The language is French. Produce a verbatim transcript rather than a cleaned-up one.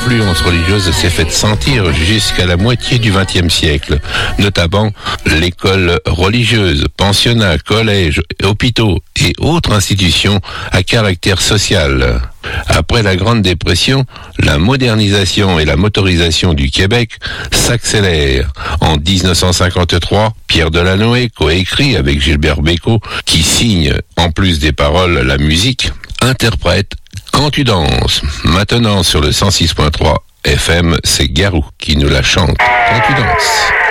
L'influence religieuse s'est faite sentir jusqu'à la moitié du vingtième siècle, notamment l'école religieuse, pensionnats, collèges, hôpitaux et autres institutions à caractère social. Après la Grande Dépression, la modernisation et la motorisation du Québec s'accélèrent. En dix-neuf cent cinquante-trois, Pierre Delanoë coécrit avec Gilbert Bécaud, qui signe, en plus des paroles, la musique, interprète Quand tu danses. Maintenant sur le cent six point trois F M, c'est Garou qui nous la chante. Quand tu danses.